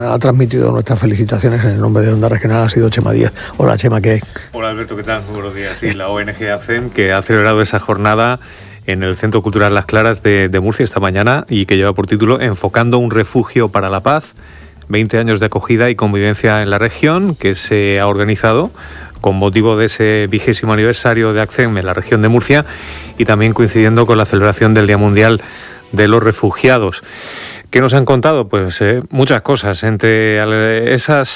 Ha transmitido nuestras felicitaciones en el nombre de Onda Regional, ha sido Chema Díaz. Hola Chema, ¿qué hay? Hola Alberto, ¿qué tal? Muy buenos días. Sí, la ONG ACEM, que ha celebrado esa jornada en el Centro Cultural Las Claras de Murcia esta mañana y que lleva por título Enfocando un refugio para la paz, 20 años de acogida y convivencia en la región, que se ha organizado con motivo de ese 20º aniversario de ACEM en la región de Murcia y también coincidiendo con la celebración del Día Mundial de los Refugiados. ¿Qué nos han contado? Pues muchas cosas, entre esas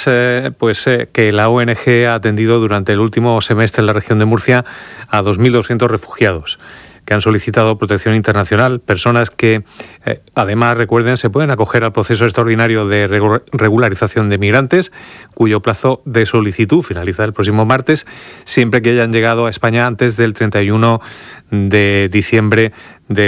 que la ONG ha atendido durante el último semestre en la región de Murcia a 2.200 refugiados que han solicitado protección internacional, personas que además, recuerden, se pueden acoger al proceso extraordinario de regularización de migrantes, cuyo plazo de solicitud finaliza el próximo martes, siempre que hayan llegado a España antes del 31 de diciembre de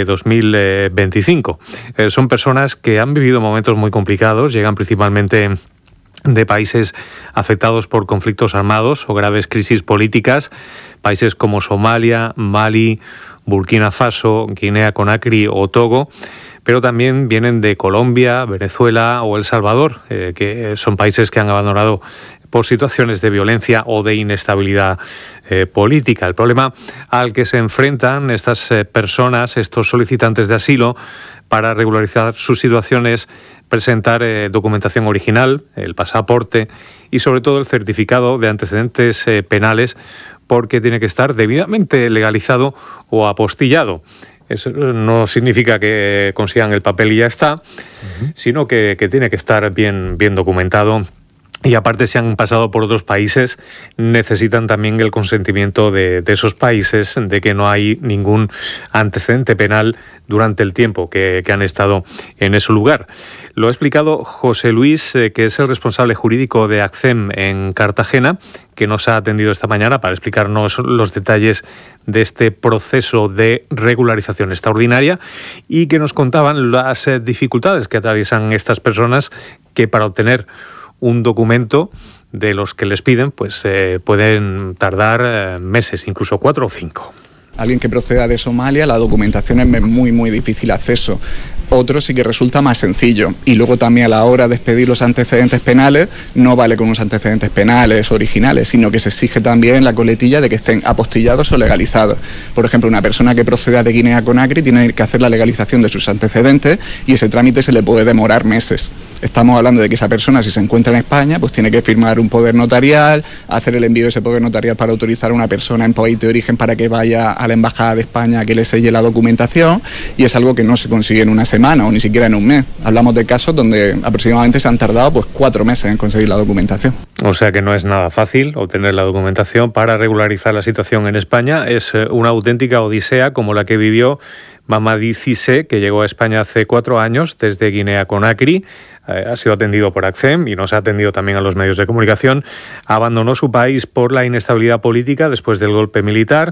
2025. Son personas que han vivido momentos muy complicados, llegan principalmente de países afectados por conflictos armados o graves crisis políticas, países como Somalia, Mali, Burkina Faso, Guinea-Conakry o Togo, pero también vienen de Colombia, Venezuela o El Salvador, que son países que han abandonado por situaciones de violencia o de inestabilidad política. El problema al que se enfrentan estas personas, estos solicitantes de asilo, para regularizar sus situaciones, presentar documentación original, el pasaporte y sobre todo el certificado de antecedentes penales, porque tiene que estar debidamente legalizado o apostillado. Eso no significa que consigan el papel y ya está, sino que tiene que estar bien documentado. Y aparte, si han pasado por otros países, necesitan también el consentimiento de esos países de que no hay ningún antecedente penal durante el tiempo que han estado en ese lugar. Lo ha explicado José Luis, que es el responsable jurídico de ACEM en Cartagena, que nos ha atendido esta mañana para explicarnos los detalles de este proceso de regularización extraordinaria y que nos contaban las dificultades que atraviesan estas personas que para obtener un documento de los que les piden, pues pueden tardar meses, incluso 4 o 5. Alguien que proceda de Somalia, la documentación es muy difícil acceso. Otro sí que resulta más sencillo. Y luego también a la hora de expedir los antecedentes penales, no vale con los antecedentes penales originales, sino que se exige también la coletilla de que estén apostillados o legalizados. Por ejemplo, una persona que proceda de Guinea-Conakry tiene que hacer la legalización de sus antecedentes y ese trámite se le puede demorar meses. Estamos hablando de que esa persona, si se encuentra en España, pues tiene que firmar un poder notarial, hacer el envío de ese poder notarial para autorizar a una persona en país de origen para que vaya a la Embajada de España a que le selle la documentación, y es algo que no se consigue en una semana o ni siquiera en un mes. Hablamos de casos donde aproximadamente se han tardado 4 meses en conseguir la documentación. O sea que no es nada fácil obtener la documentación para regularizar la situación en España. Es una auténtica odisea como la que vivió Mamadi Cissé, que llegó a España hace 4 años desde Guinea-Conakry. Ha sido atendido por ACEM y nos ha atendido también a los medios de comunicación. Abandonó su país por la inestabilidad política después del golpe militar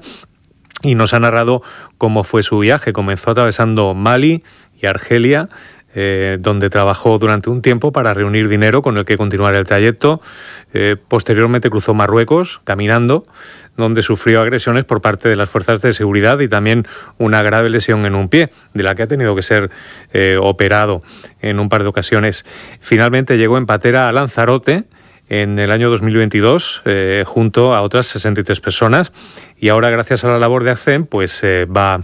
y nos ha narrado cómo fue su viaje. Comenzó atravesando Mali y Argelia, donde trabajó durante un tiempo para reunir dinero con el que continuar el trayecto. Posteriormente cruzó Marruecos caminando, donde sufrió agresiones por parte de las fuerzas de seguridad y también una grave lesión en un pie, de la que ha tenido que ser operado en un par de ocasiones. Finalmente llegó en patera a Lanzarote en el año 2022, junto a otras 63 personas, y ahora, gracias a la labor de ACEM, pues va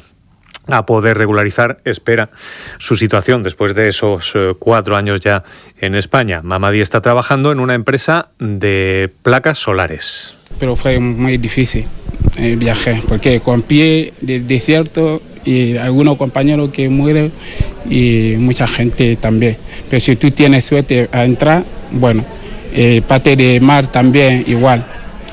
a poder regularizar, espera, su situación después de esos 4 años ya en España. Mamadi está trabajando en una empresa de placas solares. Pero fue muy difícil el viaje, porque con pie de desierto y algunos compañeros que mueren y mucha gente también. Pero si tú tienes suerte a entrar, bueno, parte de mar también igual.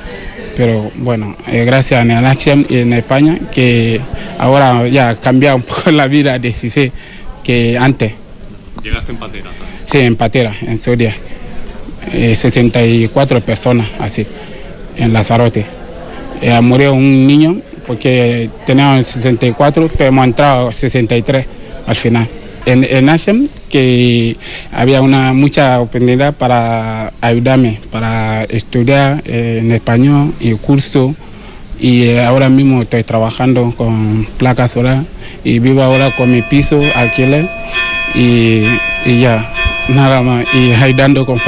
Pero bueno, gracias a ACEM en España, que ahora ya ha cambiado un poco la vida de Cissé que antes. ¿Llegaste en patera también? Sí, en patera, en Soria. 64 personas así, en Lanzarote. Murió un niño porque teníamos 64, pero hemos entrado 63 al final. En ACEM, que había mucha oportunidad para ayudarme, para estudiar en español y curso, y ahora mismo estoy trabajando con placas solares y vivo ahora con mi piso, alquiler y ya. nada más, y ayudando con